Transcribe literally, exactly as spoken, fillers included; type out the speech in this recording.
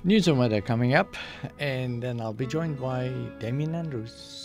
News and weather coming up, and then I'll be joined by Damien Andrews.